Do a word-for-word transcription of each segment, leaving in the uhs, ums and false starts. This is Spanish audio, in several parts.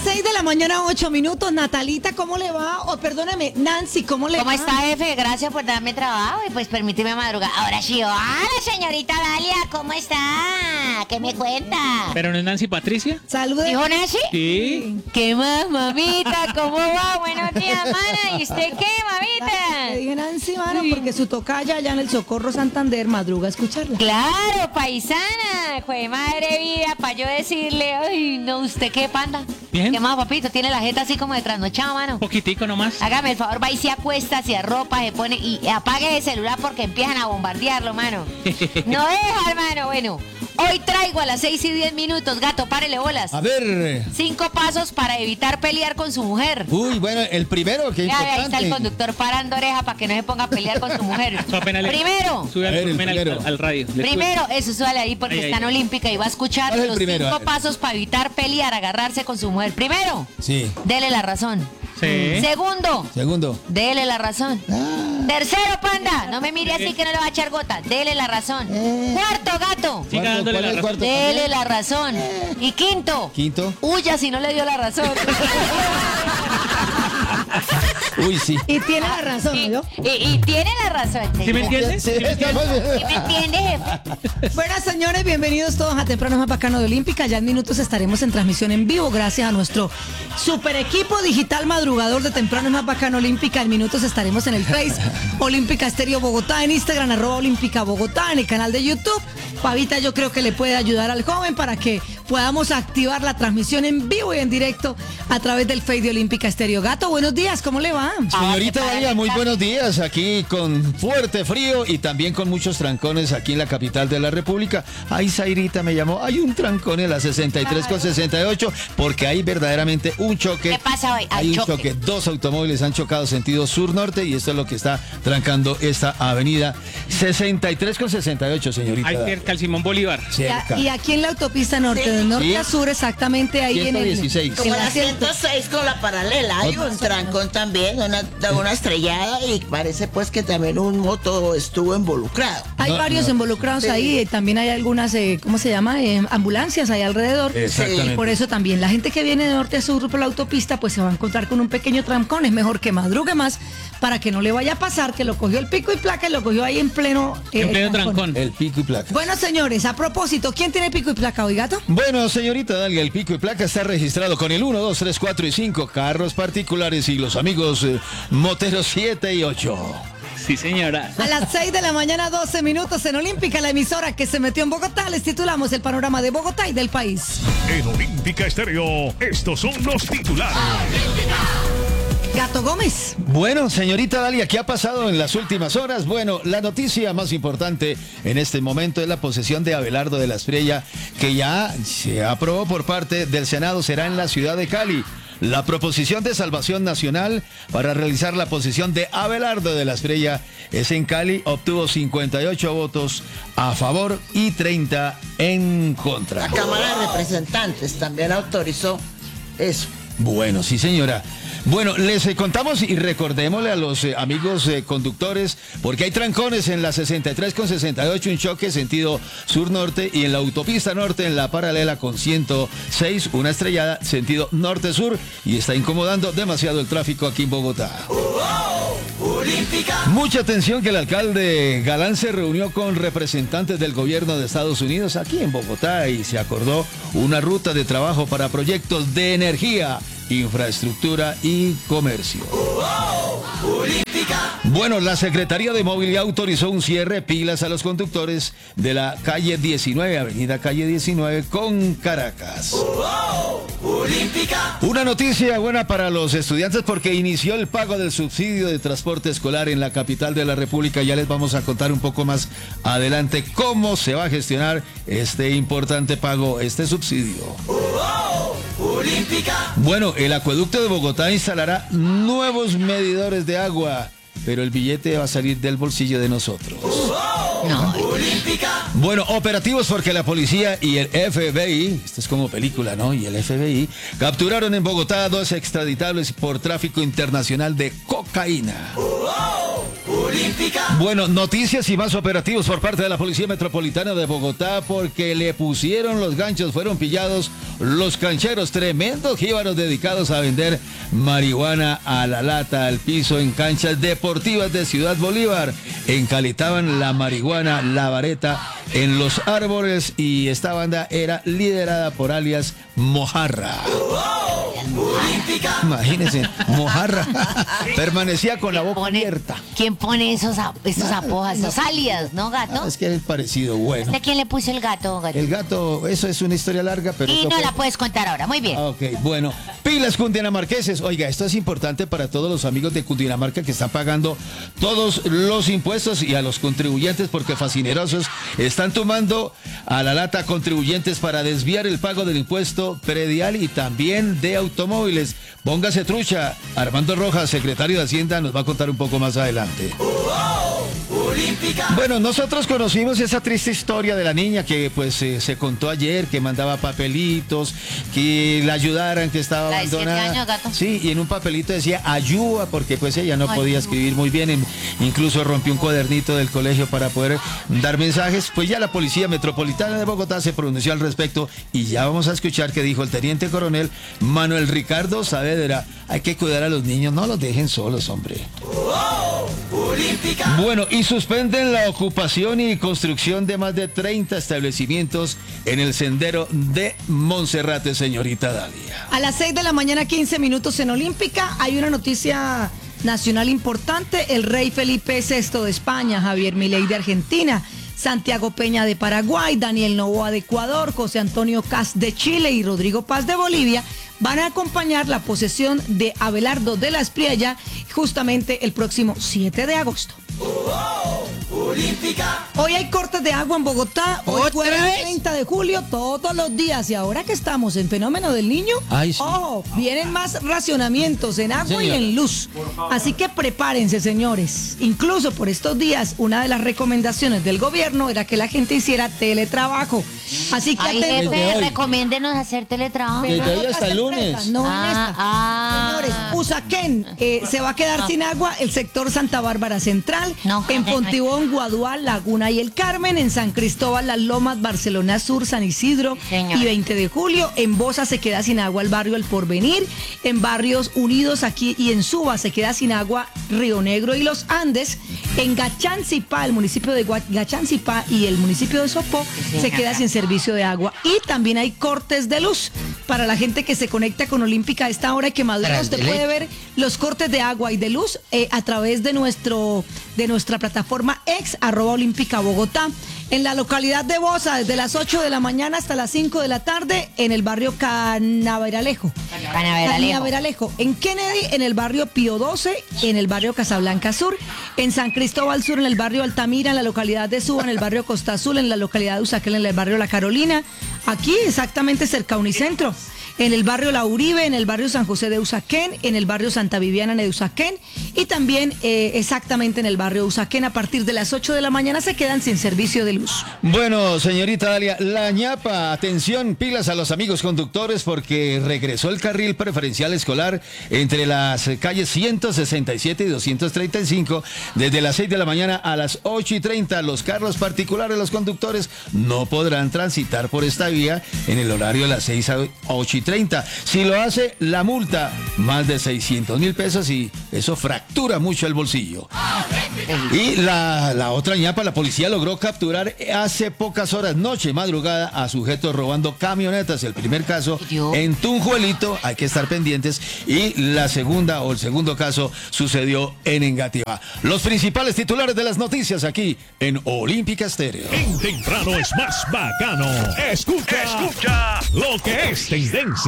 seis de la mañana, ocho minutos. Natalita, ¿cómo le va? O perdóname, Nancy, ¿cómo le ¿Cómo va? está, jefe? Gracias por darme trabajo y pues permíteme madrugar. Ahora sí, hola, señorita Dalia, ¿cómo está? ¿Qué me cuenta? ¿Pero no es Nancy Patricia? Salude. ¿Dijo Nancy? Sí. ¿Qué más, mamita? ¿Cómo va? Buenos días, mana. ¿Y usted qué, Le mamita? dije Nancy, mano, porque su tocaya allá en el Socorro Santander madruga a escucharla. Claro, paisana. Jue madre vida, para yo decirle, ay, no, ¿usted qué, panda? Bien. ¿Qué más, papito? Tiene la jeta así como de trasnochado, mano. Poquitico nomás. Hágame el favor, va y se acuesta, se arropa, se pone y apague el celular porque empiezan a bombardearlo, mano. No deja, hermano. Bueno, hoy traigo a las seis y diez minutos, gato, párele bolas. A ver. Cinco pasos para evitar pelear con su mujer. Uy, bueno, el primero, que Ya, importante. ahí está el conductor parando oreja para que no se ponga a pelear con su mujer. Eso apenas le- Primero, Sube A al, ver, el volumen al, primero. al- al radio. Le sube. primero, eso suele ahí porque Ahí, ahí. está en Olímpica y va a escuchar ¿Cuál es el los primero? A cinco ver. pasos para evitar pelear, agarrarse con su mujer. Primero, Sí. dele la razón. Sí. Segundo, Segundo. dele la razón. Ah, Tercero, panda, no me mire así que no le va a echar gota. Dele la razón. Eh. Cuarto, gato, Siga ¿cuarto? dándole ¿Cuál la es el razón. cuarto? dele la razón. Y quinto, Quinto. huya si no le dio la razón. Uy, sí. Y tiene la razón, y, ¿no? y- y tiene la razón. ¿Sí me entiendes? Sí, ¿Sí me estamos- ¿Sí me entiende, jefe? Buenas, señores, bienvenidos todos a Temprano Más Bacano de Olímpica. Ya en minutos estaremos en transmisión en vivo gracias a nuestro super equipo digital madrugador de Temprano Más Bacano Olímpica. En minutos estaremos en el Face Olímpica Estéreo Bogotá, en Instagram arroba Olímpica Bogotá, en el canal de YouTube. Pavita, yo creo que le puede ayudar al joven para que podamos activar la transmisión en vivo y en directo a través del Face de Olímpica Estéreo. Gato, buenos días, ¿cómo le va? Señorita para Dalia, muy empezar. buenos días. Aquí con fuerte frío y también con muchos trancones aquí en la capital de la República. Ay, Zairita me llamó. Hay un trancón en la sesenta y tres con sesenta y ocho porque hay verdaderamente un choque. ¿Qué pasa hoy? Hay Hay un choque. choque. Dos automóviles han chocado sentido sur-norte y esto es lo que está trancando esta avenida sesenta y tres con sesenta y ocho, señorita. Ahí Dalia. cerca al Simón Bolívar. Y, a- Cerca. y aquí en la autopista norte, de norte Sí. a sur, exactamente ahí en el... ciento dieciséis. en Como la la ciento- ciento seis con la paralela, hay un trancón también, una, una estrellada y parece pues que también un moto estuvo involucrado. Hay No, varios no. involucrados Sí. ahí, eh, también hay algunas, eh, ¿cómo se llama? Eh, ambulancias ahí alrededor. Exactamente. Y por eso también la gente que viene de norte a sur por la autopista, pues se va a encontrar con un pequeño trancón. Es mejor que madrugue más para que no le vaya a pasar que lo cogió el pico y placa y lo cogió ahí en pleno, eh, En pleno trancón. El pico y placa. Bueno, señores, a propósito, ¿quién tiene pico y placa hoy, gato? Bueno, señorita Dalia, el pico y placa está registrado con el uno, dos, tres, cuatro y cinco, carros particulares y los amigos eh, moteros siete y ocho. Sí, señora. A las seis de la mañana, doce minutos en Olímpica, la emisora que se metió en Bogotá, les titulamos el panorama de Bogotá y del país. En Olímpica Estéreo, estos son los titulares. Gato Gómez. Bueno, señorita Dalia, ¿qué ha pasado en las últimas horas? Bueno, la noticia más importante en este momento es la posesión de Abelardo de la Espriella, que ya se aprobó por parte del Senado, será en la ciudad de Cali. La proposición de salvación nacional para realizar la posesión de Abelardo de la Espriella es en Cali, obtuvo cincuenta y ocho votos a favor y treinta en contra. La Cámara de Representantes también autorizó eso. Bueno, sí, señora. Bueno, les eh, contamos y recordémosle a los eh, amigos eh, conductores, porque hay trancones en la sesenta y tres con sesenta y ocho, un choque sentido sur-norte, y en la autopista norte, en la paralela con ciento seis, una estrellada sentido norte-sur, y está incomodando demasiado el tráfico aquí en Bogotá. Mucha atención que el alcalde Galán se reunió con representantes del gobierno de Estados Unidos aquí en Bogotá y se acordó una ruta de trabajo para proyectos de energía, infraestructura y comercio. Bueno, la Secretaría de Movilidad autorizó un cierre pilas a los conductores de la calle diecinueve, avenida calle diecinueve con Caracas. Una noticia buena para los estudiantes porque inició el pago del subsidio de transporte escolar en la capital de la República. Ya les vamos a contar un poco más adelante cómo se va a gestionar este importante pago, este subsidio. Bueno, el acueducto de Bogotá instalará nuevos medidores de agua, pero el billete va a salir del bolsillo de nosotros. No, Bueno, operativos porque la policía y el F B I, esto es como película, ¿no? Y el F B I capturaron en Bogotá a dos extraditables por tráfico internacional de cocaína. Bueno, noticias y más operativos por parte de la Policía Metropolitana de Bogotá porque le pusieron los ganchos, fueron pillados los cancheros, tremendos jíbaros dedicados a vender marihuana a la lata, al piso en canchas deportivas de Ciudad Bolívar. Encalitaban la marihuana, la vareta en los árboles y esta banda era liderada por alias Mojarra. Imagínense, Mojarra permanecía con la boca Pone- abierta. ¿Quién pone esos, ap- esos apodas, esos alias, no, gato? Ah, es que es parecido, bueno. ¿De quién le puso el gato, gato? El gato, eso es una historia larga, pero... Y eso no fue- la puedes contar ahora, muy bien. Ah, ok, bueno. Pilas cundinamarqueses. Oiga, esto es importante para todos los amigos de Cundinamarca que están pagando todos los impuestos y a los contribuyentes porque fascinerosos están tomando a la lata contribuyentes para desviar el pago del impuesto predial y también de automóviles. Póngase trucha. Armando Rojas, secretario de Hacienda, nos va a contar un poco más adelante. Bueno, nosotros conocimos esa triste historia de la niña que pues eh, se contó ayer, que mandaba papelitos, que la ayudaran, que estaba La de siete abandonada. años, gato. Sí, y en un papelito decía ayuda, porque pues ella no Ay, podía no. escribir muy bien, en- incluso rompió un cuadernito del colegio para poder dar mensajes. Pues ya la Policía Metropolitana de Bogotá se pronunció al respecto y ya vamos a escuchar que dijo el teniente coronel Manuel Ricardo Saavedra. Hay que cuidar a los niños, no los dejen solos, hombre. Bueno, y suspenden la ocupación y construcción de más de treinta establecimientos en el sendero de Monserrate, señorita Dalia. A las seis de la mañana, quince minutos en Olímpica, hay una noticia nacional importante. El rey Felipe sexto de España, Javier Milei de Argentina, Santiago Peña de Paraguay, Daniel Noboa de Ecuador, José Antonio Caz de Chile y Rodrigo Paz de Bolivia van a acompañar la posesión de Abelardo de la Espriella justamente el próximo siete de agosto. Hoy hay cortes de agua en Bogotá, hoy ¿Otra jueves vez? treinta de julio, todos los días. Y ahora que estamos en fenómeno del niño, Ay, sí. ojo, vienen más racionamientos en agua y Señora. en luz. Así que prepárense, señores. Incluso por estos días, una de las recomendaciones del gobierno era que la gente hiciera teletrabajo. Así que Ay, atentos. jefe, hoy. recomiéndenos hacer teletrabajo. Pero Desde en hoy hasta otras el lunes. empresas, no en Ah, esta. ah. Señores, Usaquén eh, se va a quedar sin agua el sector Santa Bárbara Central, No. en Fontibón, Guadual, Laguna y El Carmen, en San Cristóbal, Las Lomas, Barcelona Sur, San Isidro Señor. y veinte de julio. En Bosa se queda sin agua el barrio El Porvenir, en Barrios Unidos aquí y en Suba se queda sin agua Río Negro y Los Andes, en Gachancipá, el municipio de Gua- Gachancipá y el municipio de Sopó se queda sin servicio de agua. Y también hay cortes de luz para la gente que se conecta con Olímpica a esta hora que madruga. Usted puede ver los cortes de agua y de luz eh, a través de nuestro de nuestra plataforma ex arroba Olímpica Bogotá. En la localidad de Bosa, desde las ocho de la mañana hasta las cinco de la tarde, en el barrio Canaveralejo. Canaveralejo. Canaveralejo. En Kennedy, en el barrio Pío doce, en el barrio Casablanca Sur, en San Cristóbal Sur, en el barrio Altamira, en la localidad de Suba, en el barrio Costa Azul, en la localidad de Usaquén, en el barrio La Carolina, aquí exactamente cerca a Unicentro. En el barrio La Uribe, en el barrio San José de Usaquén, en el barrio Santa Viviana de Usaquén y también eh, exactamente en el barrio Usaquén. A partir de las ocho de la mañana se quedan sin servicio de luz. Bueno, señorita Dalia, la ñapa, atención, pilas a los amigos conductores porque regresó el carril preferencial escolar entre las calles ciento sesenta y siete y doscientos treinta y cinco desde las seis de la mañana a las ocho y treinta. Los carros particulares, los conductores, no podrán transitar por esta vía en el horario de las seis a ocho y treinta. Si lo hace, la multa, más de seiscientos mil pesos y eso fractura mucho el bolsillo. Y la, la otra ñapa, la policía logró capturar hace pocas horas, noche, madrugada, a sujetos robando camionetas. El primer caso Dios. en Tunjuelito, hay que estar pendientes. Y la segunda o el segundo caso sucedió en Engativá. Los principales titulares de las noticias aquí en Olímpica Estéreo. En temprano es más bacano. Escucha, escucha lo que es tendencia.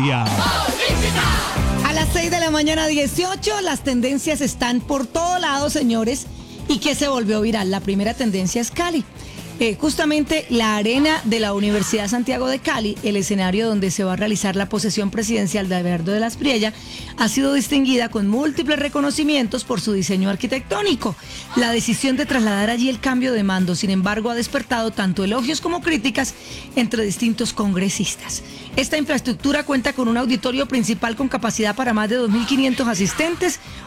A las seis de la mañana dieciocho, las tendencias están por todos lados, señores. ¿Y qué se volvió viral? La primera tendencia es Cali. Eh, justamente la arena de la Universidad Santiago de Cali, el escenario donde se va a realizar la posesión presidencial de Abelardo de la Espriella, ha sido distinguida con múltiples reconocimientos por su diseño arquitectónico. La decisión de trasladar allí el cambio de mando, sin embargo, ha despertado tanto elogios como críticas entre distintos congresistas. Esta infraestructura cuenta con un auditorio principal con capacidad para más de dos mil quinientos asistentes,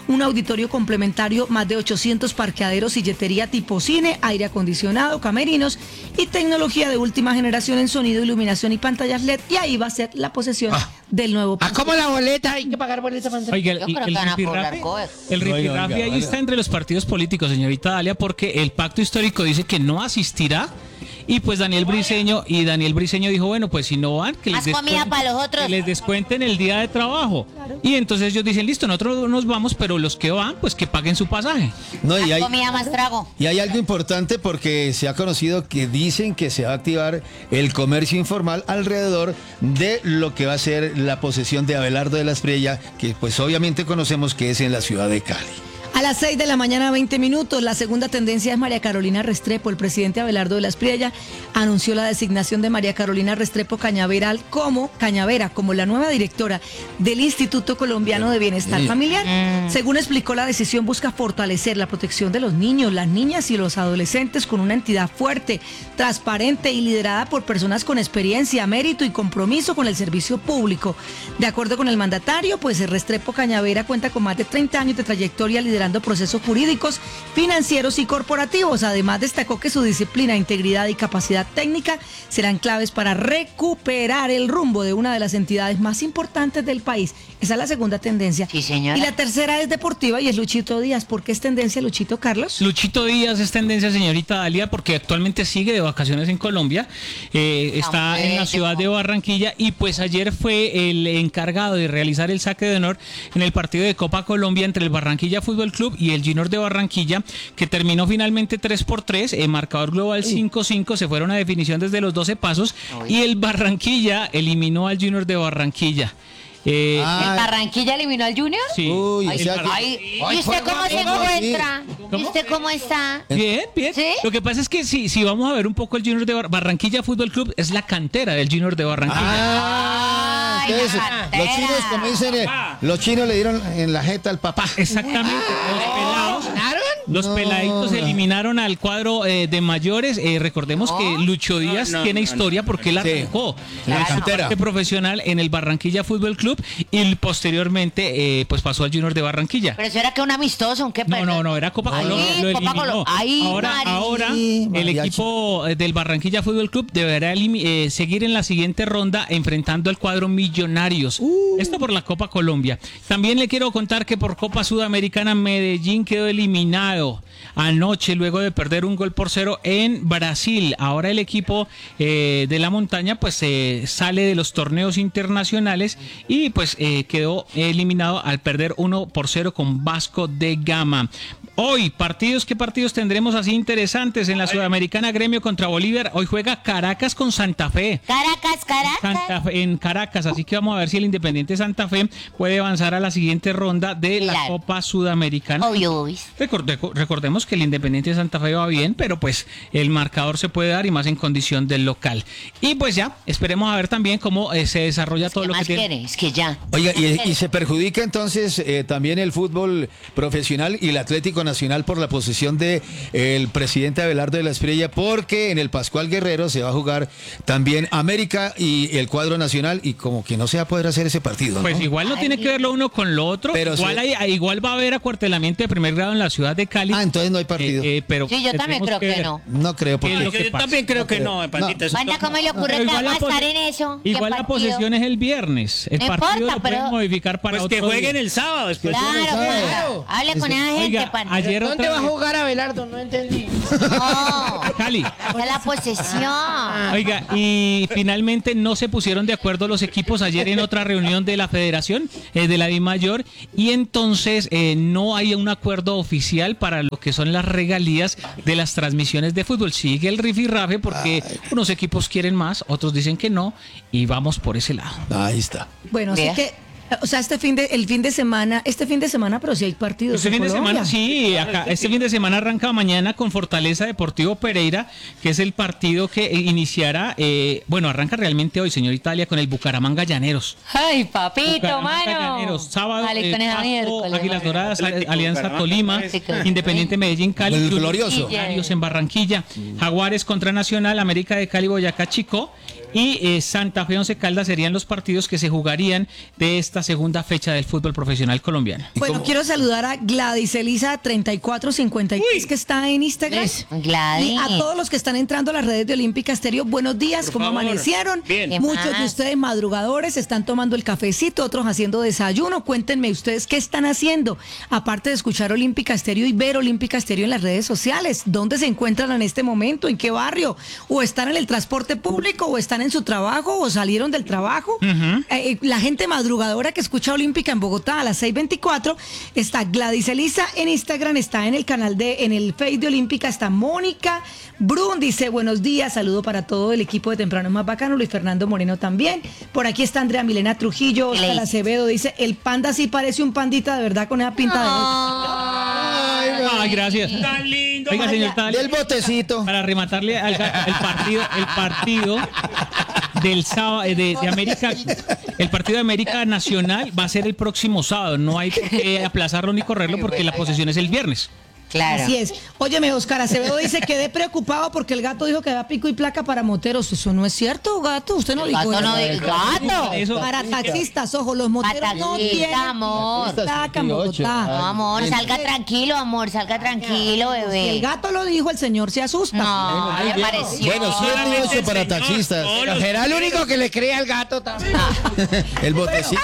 un auditorio complementario, más de ochocientos parqueaderos, silletería tipo cine, aire acondicionado, camerinos y tecnología de última generación en sonido, iluminación y pantallas L E D. Y ahí va a ser la posesión Ah. del nuevo. ¿Ah, cómo la boleta? Hay que pagar boleta para entrar. Oiga, el, Yo creo el que van a cobrar rifirrafe, cover. el Oiga, rifirrafe oiga, ahí oiga. está entre los partidos políticos, señorita Dalia, porque el pacto histórico dice que no asistirá. Y pues Daniel Briceño, y Daniel Briceño dijo, bueno, pues si no van, que les, Más comida descuenten- para los otros. que les descuenten el día de trabajo. Y entonces ellos dicen, listo, nosotros nos vamos, pero los que van, pues que paguen su pasaje. No, y Más hay, comida, más trago. y hay algo importante porque se ha conocido que dicen que se va a activar el comercio informal alrededor de lo que va a ser la posesión de Abelardo de la Espriella, que pues obviamente conocemos que es en la ciudad de Cali. A las seis de la mañana, veinte minutos, la segunda tendencia es María Carolina Restrepo. El presidente Abelardo de la Espriella anunció la designación de María Carolina Restrepo Cañaveral como Cañavera, como la nueva directora del Instituto Colombiano de Bienestar Familiar. Según explicó, la decisión busca fortalecer la protección de los niños, las niñas y los adolescentes con una entidad fuerte, transparente y liderada por personas con experiencia, mérito y compromiso con el servicio público. De acuerdo con el mandatario, pues el Restrepo Cañavera cuenta con más de treinta años de trayectoria liderando procesos jurídicos, financieros y corporativos. Además, destacó que su disciplina, integridad y capacidad técnica serán claves para recuperar el rumbo de una de las entidades más importantes del país. Esa es la segunda tendencia. Sí, señora. Y la tercera es deportiva y es Luchito Díaz. ¿Por qué es tendencia Luchito, Carlos? Luchito Díaz es tendencia, señorita Dalia, porque actualmente sigue de vacaciones en Colombia, eh, está en la ciudad de Barranquilla y pues ayer fue el encargado de realizar el saque de honor en el partido de Copa Colombia entre el Barranquilla Fútbol Club y el Junior de Barranquilla, que terminó finalmente tres por tres, el marcador global cinco cinco, se fueron a definición desde los doce pasos y el Barranquilla eliminó al Junior de Barranquilla. Eh, Ah, ¿El Barranquilla eliminó al Junior? sí. Uy, Ay, o sea que- ay, Ay, ¿y usted fue cómo se guapo, encuentra? ¿Cómo? ¿Y usted cómo está? Bien, bien. ¿Sí? Lo que pasa es que si, si vamos a ver un poco el Junior de Bar- Barranquilla Fútbol Club, es la cantera del Junior de Barranquilla. Ah, Ay, entonces, la los cantera. chinos, como dicen, eh, los chinos le dieron en la jeta al papá. Exactamente. Los pelados. Los No. peladitos eliminaron al cuadro eh, de mayores. Eh, recordemos que Lucho Díaz No, no, tiene no, historia porque él Sí. arrancó La en su cantera. parte profesional en el Barranquilla Fútbol Club y posteriormente eh, pues pasó al Junior de Barranquilla. Pero eso era que un amistoso, un qué No, no, no, era Copa Ay, Colombia, lo Copa eliminó. Colo- Ay, ahora, Mari. ahora Sí, el mariachi. equipo eh, del Barranquilla Fútbol Club deberá elimi- eh, seguir en la siguiente ronda enfrentando al cuadro Millonarios. Esto por la Copa Colombia. También le quiero contar que por Copa Sudamericana Medellín quedó eliminado anoche luego de perder un gol por cero en Brasil. Ahora el equipo eh, de la montaña pues eh, sale de los torneos internacionales y pues eh, quedó eliminado al perder uno por cero con Vasco de Gama. Hoy, partidos, ¿qué partidos tendremos así interesantes? En la Sudamericana, Gremio contra Bolívar. Hoy juega Caracas con Santa Fe. Caracas, Caracas. Santa Fe- en Caracas, así que vamos a ver si el Independiente Santa Fe puede avanzar a la siguiente ronda de la Claro. Copa Sudamericana. Obvio, obvio. Recorde- recordemos que el Independiente de Santa Fe va bien, pero pues el marcador se puede dar y más en condición del local. Y pues ya, esperemos a ver también cómo eh, se desarrolla todo ¿Qué lo que más tiene. quiere? Es que ya. Oiga, y, y se perjudica entonces eh, también el fútbol profesional y el Atlético Nacional por la posesión de eh, el presidente Abelardo de la Espriella, porque en el Pascual Guerrero se va a jugar también América y el cuadro nacional, y como que no se va a poder hacer ese partido, ¿no? Pues igual no Ay, tiene que ver lo uno con lo otro. Pero igual, sí. hay- igual va a haber acuartelamiento de primer grado en la ciudad de Cali. Ah, entonces no hay partido. Eh, eh, pero Sí, yo también tendremos creo que ver. no. No creo, ¿Qué porque es lo que Yo pasa? también creo que no, Pandita. eso Banda, está- ¿cómo le ocurre Pero igual la gastar pos- en eso? Igual ¿Qué la partido? posesión es el viernes. El No partido importa, lo pueden pero- modificar para Pues que otro jueguen día. el sábado después. Claro, claro. Hable con esa gente, Oiga, pan. ayer ¿Dónde otra va a vez- jugar Abelardo? No entendí. No, Cali. esa es la posesión. Oiga, y finalmente no se pusieron de acuerdo los equipos ayer en otra reunión de la federación, eh, de la DIMAYOR, y entonces eh, no hay un acuerdo oficial para lo que son las regalías de las transmisiones de fútbol. Sigue el rifirrafe porque unos equipos quieren más, otros dicen que no, y vamos por ese lado. ahí está. Bueno, así Vea. que, o sea, este fin de, el fin de semana, este fin de semana, pero sí hay partidos. Este en fin de Colombia. semana, sí, acá, este fin de semana arranca mañana con Fortaleza Deportivo Pereira, que es el partido que eh, iniciará, eh, bueno, arranca realmente hoy, señor Italia, con el Bucaramanga Llaneros. Ay, papito, Bucaramanga, mano. Llaneros, sábado, Dale eh, con esa Pasto, miércoles, Águilas mano. Doradas, Atlético Alianza Bucaramanga. Tolima, Sí, claro. Independiente Medellín, Cali, El Junior glorioso. Millonarios en Barranquilla, Jaguares contra Nacional, América de Cali, Boyacá, Chico, y eh, Santa Fe Once Caldas serían los partidos que se jugarían de esta segunda fecha del fútbol profesional colombiano. Bueno, cómo? quiero saludar a Gladys Elisa treinta y cuatro cincuenta y tres que está en Instagram. Gladys. Y a todos los que están entrando a las redes de Olímpica Estéreo, buenos días, Por ¿cómo favor. amanecieron? Bien. ¿Qué Muchos más? de ustedes madrugadores están tomando el cafecito, otros haciendo desayuno. Cuéntenme ustedes qué están haciendo, aparte de escuchar Olímpica Estéreo y ver Olímpica Estéreo en las redes sociales. ¿Dónde se encuentran en este momento? ¿En qué barrio? ¿O están en el transporte público? ¿O están en su trabajo? ¿O salieron del trabajo? Eh, la gente madrugadora que escucha Olímpica en Bogotá a las seis veinticuatro está Gladys Elisa en Instagram, está en el canal de, en el Face de Olímpica, está Mónica Brun, dice buenos días, saludo para todo el equipo de Temprano es Más Bacano, Luis Fernando Moreno también. Por aquí está Andrea Milena Trujillo, ¿Qué le Oscar dice? Acevedo, dice el panda sí parece un pandita de verdad con esa pinta de... Ay, gracias. Tan lindo. Oiga, señor Tal, Del botecito. para rematarle al ga- el partido, el partido del sábado de, de América, el partido de América Nacional va a ser el próximo sábado. No hay por qué aplazarlo ni correrlo porque la posesión es el viernes. Claro. Así es. Óyeme, Oscar Acevedo dice, quedé preocupado porque el gato dijo que había pico y placa para moteros. Eso no es cierto, gato. Usted no dijo Gato eso. no de gato. Eso- Para taxistas, ojo, los moteros no Taxista, tienen amor. placa en Bogotá. No, amor, salga tranquilo, amor, salga tranquilo, Si el bebé. gato lo dijo, el señor se asusta. No, me pareció. Bueno, sí es negocio para taxistas. Será el único que le cree al gato también. El botecito.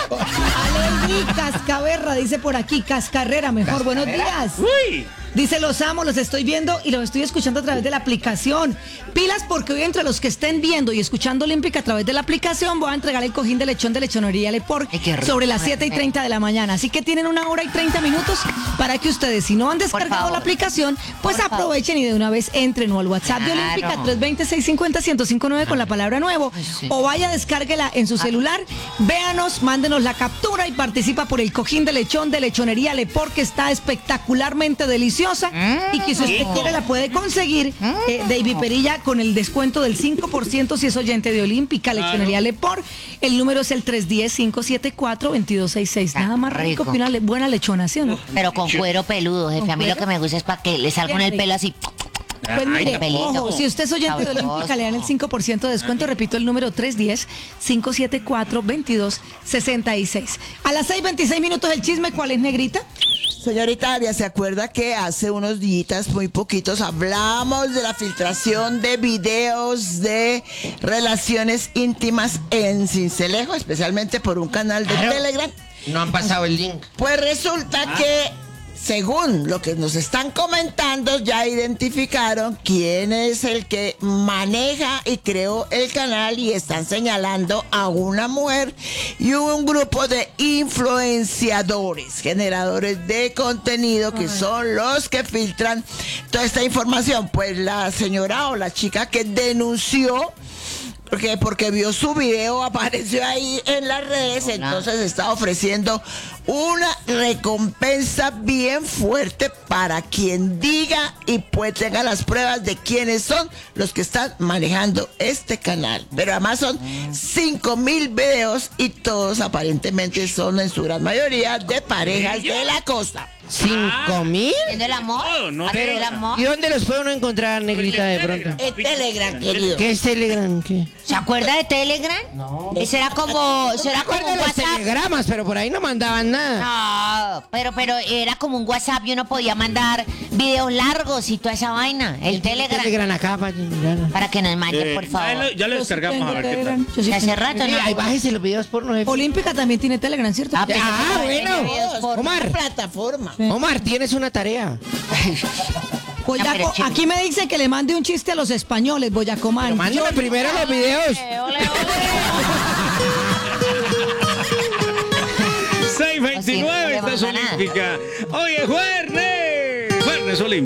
Alevi Cascaberra dice por aquí, Cascarrera, mejor. Buenos días. Uy. Dice, los amo, los estoy viendo y los estoy escuchando a través de la aplicación. Pilas porque hoy entre los que estén viendo y escuchando Olímpica a través de la aplicación voy a entregar el cojín de lechón de Lechonería Leport Ay, qué rico. sobre las siete y treinta de la mañana. Así que tienen una hora y treinta minutos para que ustedes, si no han descargado favor. la aplicación, pues Por favor. aprovechen y de una vez entren o al WhatsApp de Claro. Olímpica tres dos cero, seis cinco cero, uno cero cinco nueve con la palabra nuevo. sí. O vaya, descárguela en su celular, véanos, mándenos la captura y participa por el cojín de lechón de Lechonería Leport, que está espectacularmente deliciosa y que si usted quiere la puede conseguir, eh, David Perilla, con el descuento del cinco por ciento si es oyente de Olímpica, Lechonería Leport. El número es el tres uno cero, cinco siete cuatro, dos dos seis seis. Nada más rico Rico. que una le- buena lechona, ¿sí o no? Pero con cuero peludo, jefe. A mí lo que me gusta es para que le salga con el pelo así. Pues mire, pelito. ojo, si usted es oyente de Sabroso. Olímpica, le dan el cinco por ciento de descuento. Repito el número tres uno cero, cinco siete cuatro, dos dos seis seis. A las seis veintiséis minutos el chisme, ¿cuál es, negrita? Señorita Aria, ¿se acuerda que hace unos días, muy poquitos, hablamos de la filtración de videos de relaciones íntimas en Sincelejo, especialmente por un canal de Claro. Telegram? No han pasado el link. Pues resulta que, según lo que nos están comentando, ya identificaron quién es el que maneja y creó el canal y están señalando a una mujer y un grupo de influenciadores, generadores de contenido, que son los que filtran toda esta información. Pues la señora o la chica que denunció, porque, porque vio su video, apareció ahí en las redes, entonces está ofreciendo una recompensa bien fuerte para quien diga y pues tenga las pruebas de quiénes son los que están manejando este canal. Pero además son cinco mil videos y todos aparentemente son en su gran mayoría de parejas de la costa. ¿Cinco mil? ¿Haciendo el amor? No, no, ¿Haciendo el amor? ¿Y dónde los puede uno encontrar, negrita, de pronto? En Telegram, querido. ¿Qué es Telegram? ¿Qué? ¿Se acuerda de Telegram? No. Ese era como, eso era como Recuerdo un los WhatsApp. telegramas, pero por ahí no mandaban nada. No, pero, pero era como un WhatsApp y uno podía mandar videos largos y toda esa vaina. El Telegram. Telegram acá para mirar. Para que nos mande, Eh, por ya favor. lo- ya lo Yo sí descargamos tengo a ver qué tal. Telegram. Yo sí Hace tengo- rato, Sí, ¿no? ahí bájese los videos porno, jefe. Olímpica también tiene Telegram, ¿cierto? Ah, pero Ah, eso bueno. tiene videos por- Omar. Plataforma. Omar, tienes una tarea. Boyaco, No, pero chévere. aquí me dice que le mande un chiste a los españoles, Boyacomán. Pero mándame primero los videos. Ole, ole, ole. seis veintinueve, No, esta es siempre le manda nada. Olímpica. Hoy es jueves. Jueves Olímpica.